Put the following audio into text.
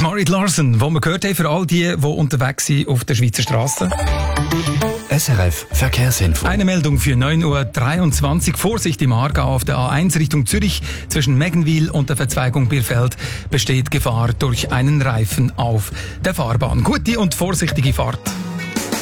Marit Larsen, wo wir gehört haben, für all die unterwegs sind auf der Schweizer Straße. SRF Verkehrsinfo. Eine Meldung für 9.23 Uhr. Vorsicht im Aargau auf der A1 Richtung Zürich. Zwischen Meggenwil und der Verzweigung Bierfeld besteht Gefahr durch einen Reifen auf der Fahrbahn. Gute und vorsichtige Fahrt.